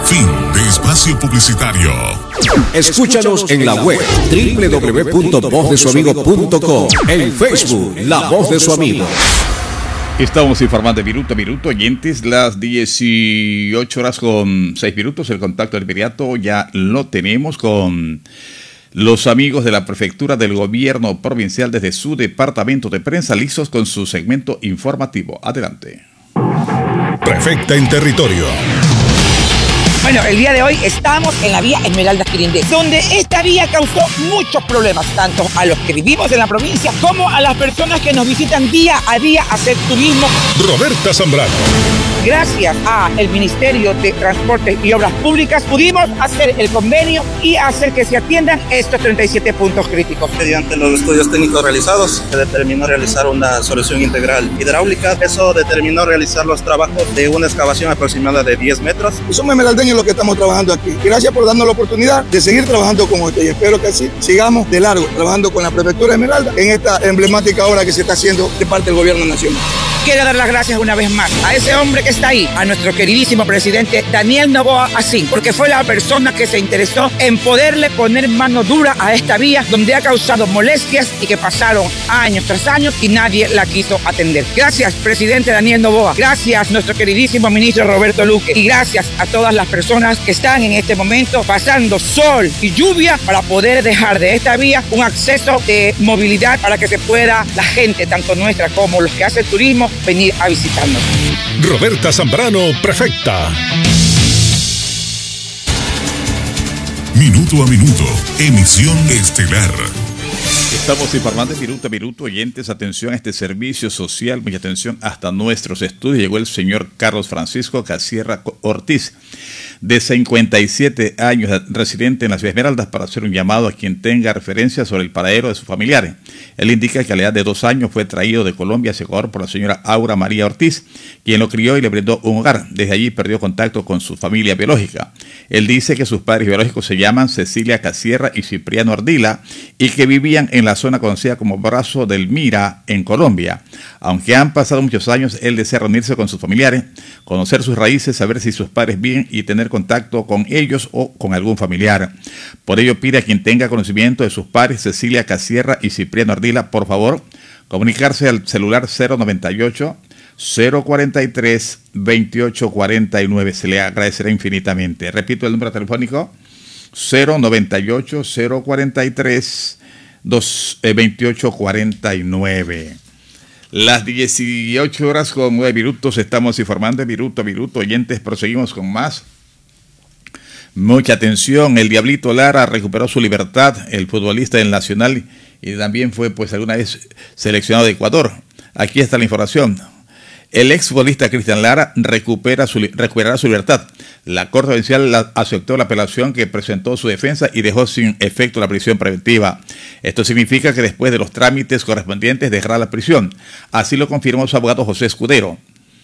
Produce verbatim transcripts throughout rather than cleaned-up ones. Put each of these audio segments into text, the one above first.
Fin de espacio publicitario. Escúchanos en la web doble u doble u doble u punto voz de su amigo punto com, en Facebook La Voz de su Amigo. Estamos informando minuto a minuto, oyentes, las dieciocho horas con seis minutos. El contacto del inmediato ya lo tenemos con los amigos de la Prefectura del Gobierno Provincial desde su departamento de prensa, listos con su segmento informativo. Adelante. Prefecta en territorio. Bueno, el día de hoy estamos en la vía Esmeraldas-Quirindé, donde esta vía causó muchos problemas, tanto a los que vivimos en la provincia como a las personas que nos visitan día a día a hacer turismo. Roberta Zambrano. Gracias al Ministerio de Transportes y Obras Públicas pudimos hacer el convenio y hacer que se atiendan estos treinta y siete puntos críticos. Mediante los estudios técnicos realizados, se determinó realizar una solución integral hidráulica. Eso determinó realizar los trabajos de una excavación aproximada de diez metros. Y somos esmeraldeños los que estamos trabajando aquí. Gracias por darnos la oportunidad de seguir trabajando con usted y espero que así sigamos de largo trabajando con la Prefectura de Esmeralda en esta emblemática obra que se está haciendo de parte del Gobierno Nacional. Quiero dar las gracias una vez más a ese hombre que está ahí, a nuestro queridísimo presidente Daniel Noboa Asín, porque fue la persona que se interesó en poderle poner mano dura a esta vía donde ha causado molestias y que pasaron años tras años y nadie la quiso atender. Gracias, presidente Daniel Noboa. Gracias, nuestro queridísimo ministro Roberto Luque. Y gracias a todas las personas que están en este momento pasando sol y lluvia para poder dejar de esta vía un acceso de movilidad para que se pueda la gente, tanto nuestra como los que hacen turismo, venir a visitarnos. Roberta Zambrano, prefecta. Minuto a minuto, emisión estelar. Estamos informando de minuto a minuto, oyentes, atención a este servicio social, mucha atención hasta nuestros estudios. Llegó el señor Carlos Francisco Casierra Ortiz, de cincuenta y siete años, residente en las Esmeraldas, para hacer un llamado a quien tenga referencia sobre el paradero de sus familiares. Él indica que a la edad de dos años fue traído de Colombia hacia Ecuador por la señora Aura María Ortiz, quien lo crió y le brindó un hogar. Desde allí perdió contacto con su familia biológica. Él dice que sus padres biológicos se llaman Cecilia Casierra y Cipriano Ardila y que vivían en la zona conocida como Brazo del Mira, en Colombia. Aunque han pasado muchos años, él desea reunirse con sus familiares, conocer sus raíces, saber si sus padres viven y tener contacto con ellos o con algún familiar. Por ello pide a quien tenga conocimiento de sus padres, Cecilia Casierra y Cipriano Ardila, por favor, comunicarse al celular cero noventa y ocho, cero cuarenta y tres, veintiocho cuarenta y nueve. Se le agradecerá infinitamente. Repito el número telefónico, cero noventa y ocho, cero cuarenta y tres, veintiocho cuarenta y nueve. Las dieciocho horas con nueve minutos, estamos informando de minuto a minuto. Oyentes, proseguimos con más. Mucha atención, el Diablito Lara recuperó su libertad, el futbolista del Nacional, y también fue pues alguna vez seleccionado de Ecuador. Aquí está la información. El exfutbolista Cristian Lara recupera su, recuperará su libertad. La Corte Provincial la, aceptó la apelación que presentó su defensa y dejó sin efecto la prisión preventiva. Esto significa que después de los trámites correspondientes dejará la prisión. Así lo confirmó su abogado José Escudero.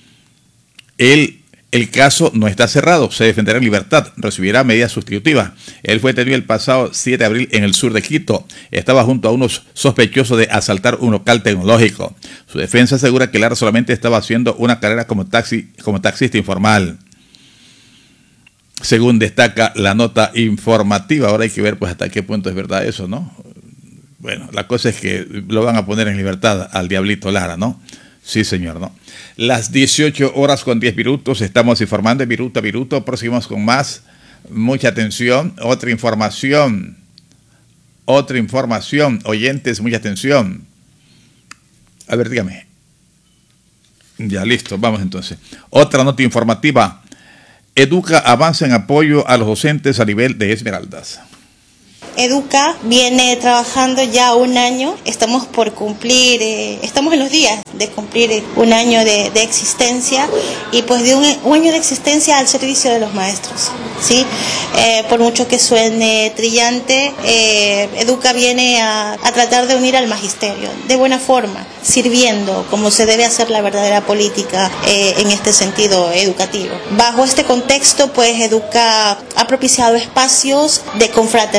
Él El caso no está cerrado, se defenderá en libertad, recibirá medidas sustitutivas. Él fue detenido el pasado siete de abril en el sur de Quito. Estaba junto a unos sospechosos de asaltar un local tecnológico. Su defensa asegura que Lara solamente estaba haciendo una carrera como, taxi, como taxista informal. Según destaca la nota informativa, ahora hay que ver pues hasta qué punto es verdad eso, ¿no? Bueno, la cosa es que lo van a poner en libertad al Diablito Lara, ¿no? Sí, señor, ¿no? Las dieciocho horas con diez minutos, estamos informando de minuto a minuto, proseguimos con más. Mucha atención, otra información, otra información, oyentes, mucha atención. A ver, dígame. Ya, listo, vamos entonces. Otra nota informativa. Educa avanza en apoyo a los docentes a nivel de Esmeraldas. Educa viene trabajando ya un año, estamos por cumplir, eh, estamos en los días de cumplir un año de, de existencia y pues de un, un año de existencia al servicio de los maestros, ¿sí? Eh, por mucho que suene trillante, eh, Educa viene a, a tratar de unir al magisterio de buena forma, sirviendo como se debe hacer la verdadera política eh, en este sentido educativo. Bajo este contexto, pues Educa ha propiciado espacios de confraternidad,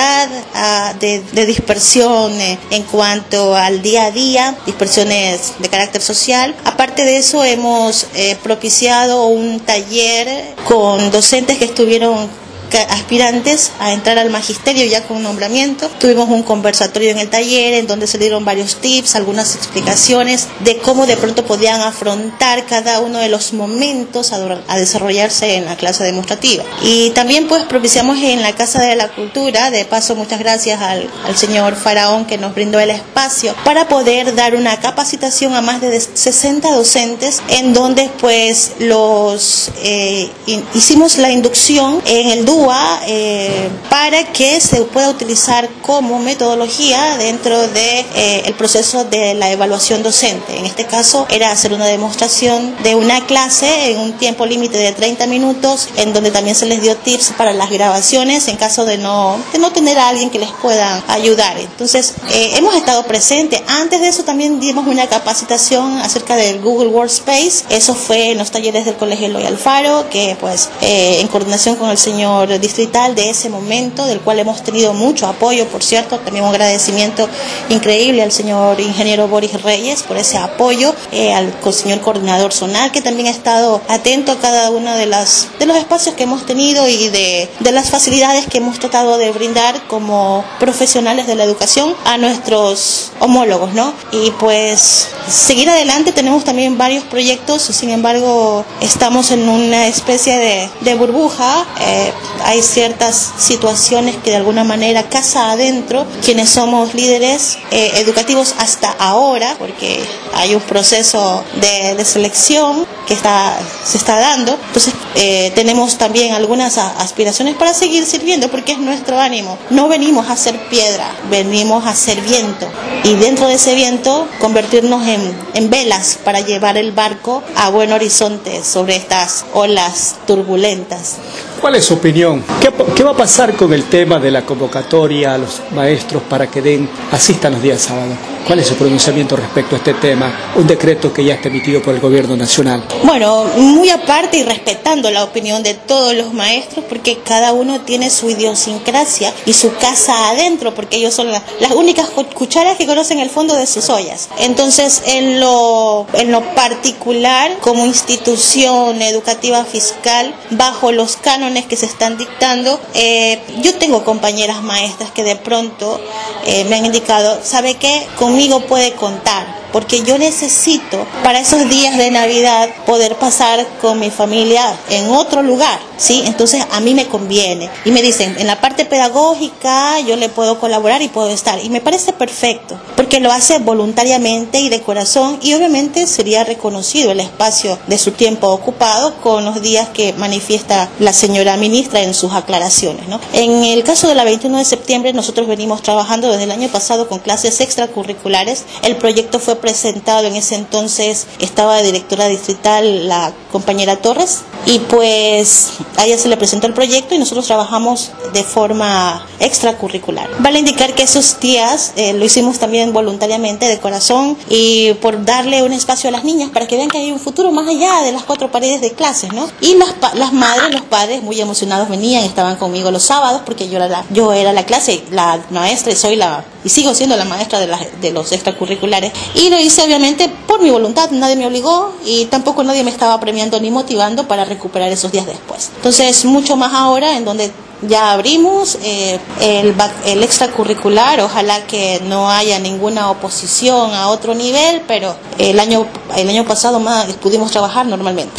posibilidad uh, de, de dispersión eh, en cuanto al día a día, dispersiones de carácter social. Aparte de eso, hemos eh, propiciado un taller con docentes que estuvieron aspirantes a entrar al magisterio ya con nombramiento. Tuvimos un conversatorio en el taller en donde se dieron varios tips, algunas explicaciones de cómo de pronto podían afrontar cada uno de los momentos a, a desarrollarse en la clase demostrativa. Y también pues propiciamos en la Casa de la Cultura, de paso muchas gracias al, al señor Faraón que nos brindó el espacio para poder dar una capacitación a más de sesenta docentes en donde pues los eh, in, hicimos la inducción en el D U A eh, para que se pueda utilizar como metodología dentro de eh, el proceso de la evaluación docente. En este caso era hacer una demostración de una clase en un tiempo límite de treinta minutos, en donde también se les dio tips para las grabaciones en caso de no, de no tener a alguien que les pueda ayudar. Entonces eh, hemos estado presentes. Antes de eso también dimos una capacitación acerca del Google Workspace. Eso fue en los talleres del Colegio Eloy Alfaro, que pues eh, en coordinación con el señor distrital de ese momento, del cual hemos tenido mucho apoyo, por cierto, también un agradecimiento increíble al señor ingeniero Boris Reyes por ese apoyo, eh, al señor coordinador zonal, que también ha estado atento a cada uno de, las, de los espacios que hemos tenido y de, de las facilidades que hemos tratado de brindar como profesionales de la educación a nuestros homólogos, ¿no? Y pues seguir adelante, tenemos también varios proyectos, sin embargo estamos en una especie de, de burbuja. eh, Hay ciertas situaciones que de alguna manera casa adentro, quienes somos líderes eh, educativos hasta ahora, porque hay un proceso de, de selección que está, se está dando, entonces eh, tenemos también algunas aspiraciones para seguir sirviendo, porque es nuestro ánimo. No venimos a hacer piedra, venimos a hacer viento, y dentro de ese viento convertirnos en, en velas para llevar el barco a buen horizonte sobre estas olas turbulentas. ¿Cuál es su opinión? ¿Qué, ¿Qué va a pasar con el tema de la convocatoria a los maestros para que den, asistan los días sábados? ¿Cuál es su pronunciamiento respecto a este tema? Un decreto que ya está emitido por el gobierno nacional. Bueno, muy aparte y respetando la opinión de todos los maestros, porque cada uno tiene su idiosincrasia y su casa adentro, porque ellos son la, las únicas cucharas que conocen el fondo de sus ollas. Entonces, en lo, en lo particular, como institución educativa fiscal, bajo los cánones que se están dictando, eh, yo tengo compañeras maestras que de pronto eh, me han indicado, ¿sabe qué? Conmigo puede contar, porque yo necesito para esos días de Navidad poder pasar con mi familia en otro lugar, ¿sí? Entonces a mí me conviene. Y me dicen, en la parte pedagógica yo le puedo colaborar y puedo estar. Y me parece perfecto, porque lo hace voluntariamente y de corazón, y obviamente sería reconocido el espacio de su tiempo ocupado con los días que manifiesta la señora ministra en sus aclaraciones, ¿no? En el caso de la veintiuno de septiembre, nosotros venimos trabajando desde el año pasado con clases extracurriculares. El proyecto fue presentado, en ese entonces estaba de directora distrital la compañera Torres, y pues a ella se le presentó el proyecto y nosotros trabajamos de forma extracurricular. Vale indicar que esos días eh, lo hicimos también voluntariamente, de corazón, y por darle un espacio a las niñas para que vean que hay un futuro más allá de las cuatro paredes de clases, ¿no? Y las, las madres, los padres muy emocionados venían, estaban conmigo los sábados, porque yo era la, yo era la clase, la maestra, y soy la, y sigo siendo la maestra de, la, de los extracurriculares, y lo hice obviamente por mi voluntad, nadie me obligó y tampoco nadie me estaba premiando ni motivando para recuperar esos días después. Entonces, mucho más ahora, en donde ya abrimos eh, el, el extracurricular, ojalá que no haya ninguna oposición a otro nivel, pero el año, el año pasado más pudimos trabajar normalmente.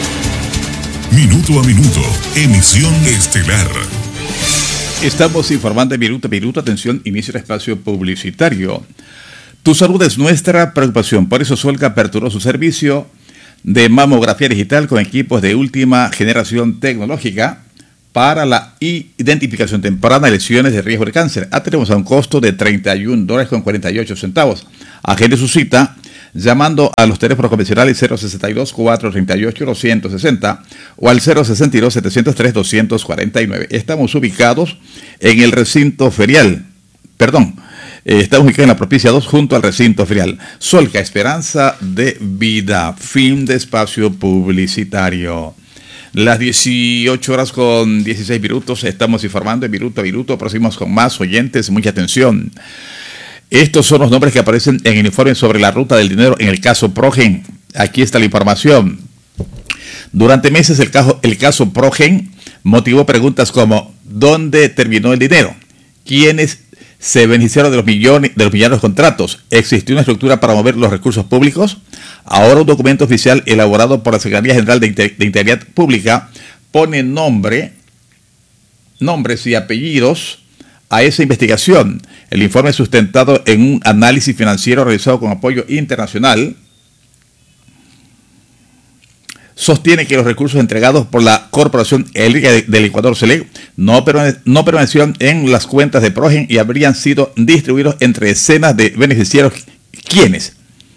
Minuto a minuto, emisión estelar. Estamos informando de minuto a minuto. Atención, inicio el espacio publicitario. Tu salud es nuestra preocupación, por eso Solca aperturó su servicio de mamografía digital con equipos de última generación tecnológica para la identificación temprana de lesiones de riesgo de cáncer. Atendemos a un costo de treinta y un dólares con cuarenta y ocho centavos. Agende su cita llamando a los teléfonos convencionales cero sesenta y dos, cuatrocientos treinta y ocho, doscientos sesenta o al cero sesenta y dos, setecientos tres, doscientos cuarenta y nueve. Estamos ubicados en el recinto ferial, perdón, eh, estamos ubicados en la Propicia dos junto al recinto ferial. Solca, esperanza de vida. Fin de espacio publicitario. Las dieciocho horas con dieciséis minutos, estamos informando en minuto a minuto, proseguimos con más oyentes, mucha atención. Estos son los nombres que aparecen en el informe sobre la ruta del dinero en el caso Progen. Aquí está la información. Durante meses el caso, el caso Progen motivó preguntas como ¿dónde terminó el dinero? ¿Quiénes se beneficiaron de los millones de los millonarios contratos? ¿Existió una estructura para mover los recursos públicos? Ahora un documento oficial elaborado por la Secretaría General de, Inter de Integridad Pública pone nombre, nombres y apellidos a esa investigación. El informe es sustentado en un análisis financiero realizado con apoyo internacional. Sostiene que los recursos entregados por la Corporación Eléctrica del Ecuador, CELEC, no, permane no permanecieron en las cuentas de Progen y habrían sido distribuidos entre decenas de beneficiarios. ¿Quiénes?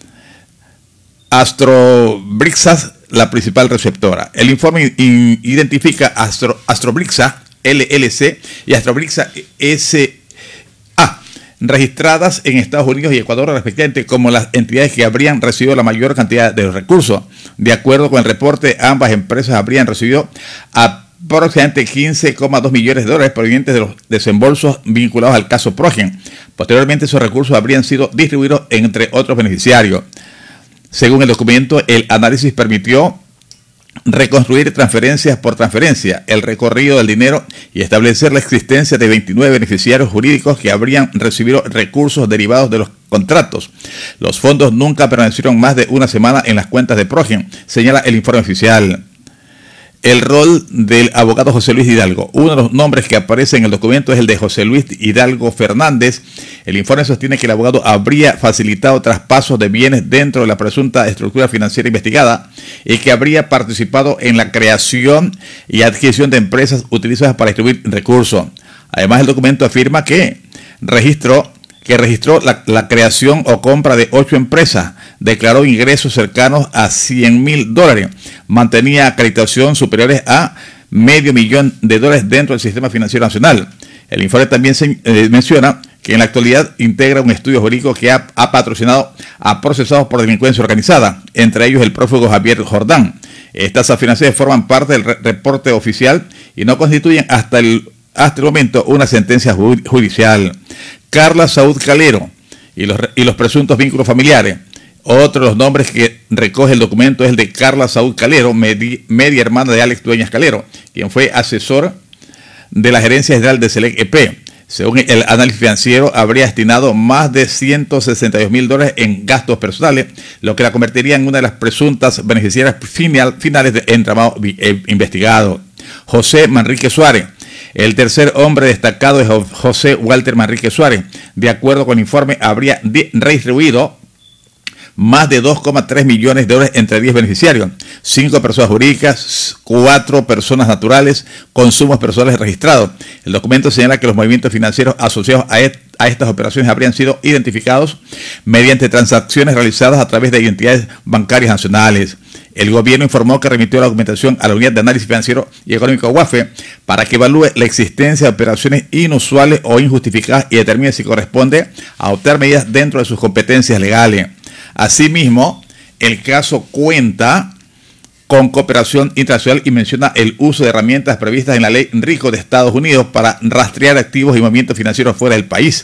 Astrobrixas, la principal receptora. El informe identifica Astro Astrobrixa L L C y Astrobrixa S A, registradas en Estados Unidos y Ecuador respectivamente como las entidades que habrían recibido la mayor cantidad de los recursos. De acuerdo con el reporte, ambas empresas habrían recibido aproximadamente quince coma dos millones de dólares provenientes de los desembolsos vinculados al caso Progen. Posteriormente, esos recursos habrían sido distribuidos entre otros beneficiarios. Según el documento, el análisis permitió reconstruir transferencias por transferencia el recorrido del dinero y establecer la existencia de veintinueve beneficiarios jurídicos que habrían recibido recursos derivados de los contratos. Los fondos nunca permanecieron más de una semana en las cuentas de Progen, señala el informe oficial. El rol del abogado José Luis Hidalgo. Uno de los nombres que aparece en el documento es el de José Luis Hidalgo Fernández. El informe sostiene que el abogado habría facilitado traspasos de bienes dentro de la presunta estructura financiera investigada y que habría participado en la creación y adquisición de empresas utilizadas para distribuir recursos. Además, el documento afirma que registró que registró la, la creación o compra de ocho empresas, declaró ingresos cercanos a cien mil dólares, mantenía acreditación superiores a medio millón de dólares dentro del sistema financiero nacional. El informe también se, eh, menciona que en la actualidad integra un estudio jurídico que ha, ha patrocinado a procesados por delincuencia organizada, entre ellos el prófugo Javier Jordán. Estas afirmaciones forman parte del re reporte oficial y no constituyen hasta el, hasta el momento una sentencia ju judicial. Carla Saúd Calero y los, y los presuntos vínculos familiares. Otro de los nombres que recoge el documento es el de Carla Saúd Calero, media, media hermana de Alex Dueñas Calero, quien fue asesor de la Gerencia General de CELEC E P. Según el análisis financiero, habría destinado más de ciento sesenta y dos mil dólares en gastos personales, lo que la convertiría en una de las presuntas beneficiarias final, finales del entramado eh, investigado. José Manrique Suárez. El tercer hombre destacado es José Walter Manrique Suárez. De acuerdo con el informe, habría redistribuido más de dos coma tres millones de dólares entre diez beneficiarios, cinco personas jurídicas, cuatro personas naturales, consumos personales registrados. El documento señala que los movimientos financieros asociados a, et a estas operaciones habrían sido identificados mediante transacciones realizadas a través de identidades bancarias nacionales. El gobierno informó que remitió la documentación a la Unidad de Análisis Financiero y Económico U A F E para que evalúe la existencia de operaciones inusuales o injustificadas y determine si corresponde adoptar medidas dentro de sus competencias legales. Asimismo, el caso cuenta con cooperación internacional y menciona el uso de herramientas previstas en la ley RICO de Estados Unidos para rastrear activos y movimientos financieros fuera del país.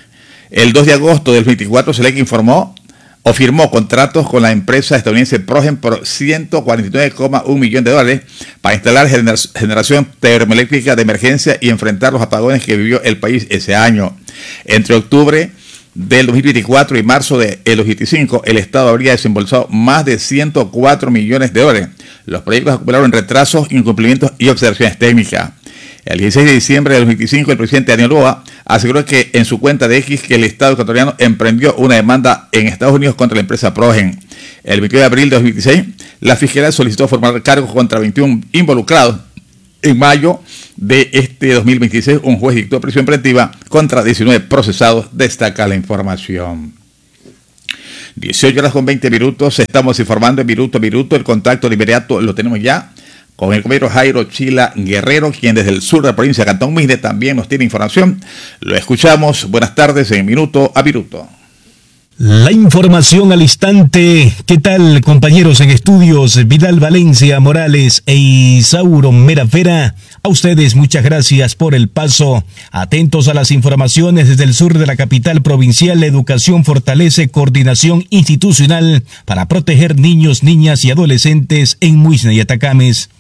El dos de agosto del veinticuatro, CELEC informó o firmó contratos con la empresa estadounidense Progen por ciento cuarenta y nueve coma uno millones de dólares para instalar gener generación termoeléctrica de emergencia y enfrentar los apagones que vivió el país ese año. Entre octubre del dos mil veinticuatro y marzo del dos mil veinticinco, el Estado habría desembolsado más de ciento cuatro millones de dólares. Los proyectos acumularon retrasos, incumplimientos y observaciones técnicas. El dieciséis de diciembre del dos mil veinticinco, el presidente Daniel Noboa aseguró que en su cuenta de X que el Estado ecuatoriano emprendió una demanda en Estados Unidos contra la empresa Progen. El veintidós de abril de dos mil veintiséis, la Fiscalía solicitó formular cargos contra veintiuno involucrados. En mayo de este dos mil veintiséis, un juez dictó prisión preventiva contra diecinueve procesados, destaca la información. dieciocho horas con veinte minutos, estamos informando en minuto a minuto. El contacto de inmediato lo tenemos ya con el compañero Jairo Chila Guerrero, quien desde el sur de la provincia de Cantón Mide también nos tiene información. Lo escuchamos. Buenas tardes en minuto a minuto. La información al instante. ¿Qué tal, compañeros en estudios? Vidal Valencia Morales e Isauro Merafera. A ustedes muchas gracias por el paso. Atentos a las informaciones desde el sur de la capital provincial. La educación fortalece coordinación institucional para proteger niños, niñas y adolescentes en Muisna y Atacames.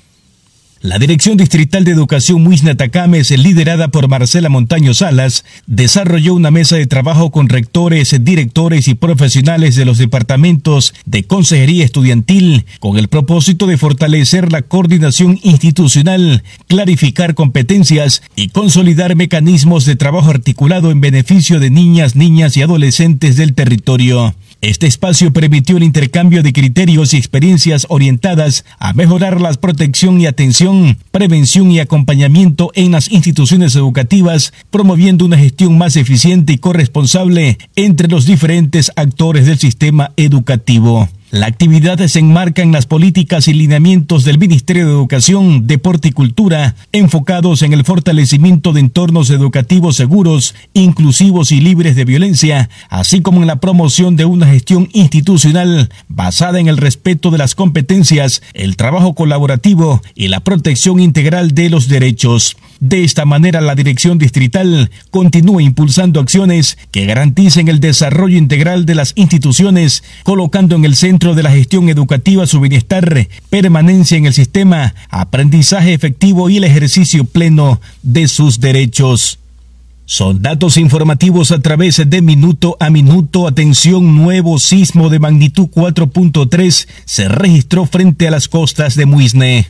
La Dirección Distrital de Educación Muisna-Atacames, liderada por Marcela Montaño Salas, desarrolló una mesa de trabajo con rectores, directores y profesionales de los departamentos de Consejería Estudiantil, con el propósito de fortalecer la coordinación institucional, clarificar competencias y consolidar mecanismos de trabajo articulado en beneficio de niñas, niñas y adolescentes del territorio. Este espacio permitió el intercambio de criterios y experiencias orientadas a mejorar la protección y atención, prevención y acompañamiento en las instituciones educativas, promoviendo una gestión más eficiente y corresponsable entre los diferentes actores del sistema educativo. La actividad se enmarca en las políticas y lineamientos del Ministerio de Educación, Deporte y Cultura, enfocados en el fortalecimiento de entornos educativos seguros, inclusivos y libres de violencia, así como en la promoción de una gestión institucional basada en el respeto de las competencias, el trabajo colaborativo y la protección integral de los derechos. De esta manera, la Dirección Distrital continúa impulsando acciones que garanticen el desarrollo integral de las instituciones, colocando en el centro de la gestión educativa su bienestar, permanencia en el sistema, aprendizaje efectivo y el ejercicio pleno de sus derechos. Son datos informativos a través de Minuto a Minuto. Atención, nuevo sismo de magnitud cuatro punto tres se registró frente a las costas de Muisne.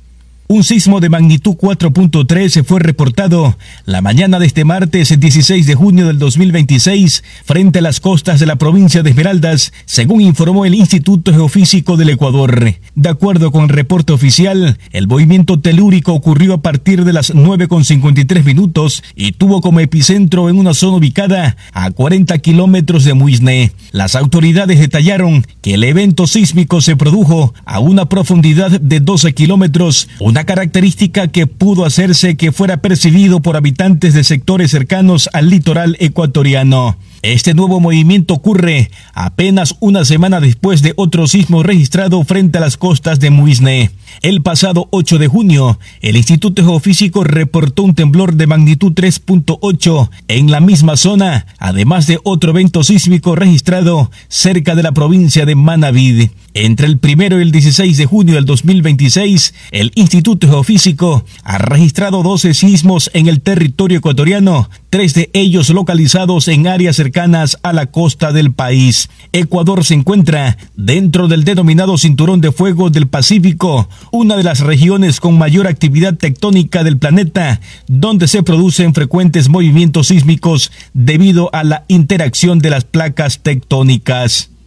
Un sismo de magnitud cuatro punto tres fue reportado la mañana de este martes dieciséis de junio del dos mil veintiséis frente a las costas de la provincia de Esmeraldas, según informó el Instituto Geofísico del Ecuador. De acuerdo con el reporte oficial, el movimiento telúrico ocurrió a partir de las nueve con cincuenta y tres minutos y tuvo como epicentro en una zona ubicada a cuarenta kilómetros de Muisne. Las autoridades detallaron que el evento sísmico se produjo a una profundidad de doce kilómetros, una característica que pudo hacerse que fuera percibido por habitantes de sectores cercanos al litoral ecuatoriano. Este nuevo movimiento ocurre apenas una semana después de otro sismo registrado frente a las costas de Muisne. El pasado ocho de junio, el Instituto Geofísico reportó un temblor de magnitud tres punto ocho en la misma zona, además de otro evento sísmico registrado cerca de la provincia de Manabí. Entre el primero y el dieciséis de junio del dos mil veintiséis, el Instituto Geofísico ha registrado doce sismos en el territorio ecuatoriano, tres de ellos localizados en áreas cercanas a la costa del país. Ecuador se encuentra dentro del denominado Cinturón de Fuego del Pacífico, una de las regiones con mayor actividad tectónica del planeta, donde se producen frecuentes movimientos sísmicos debido a la interacción de las placas tectónicas.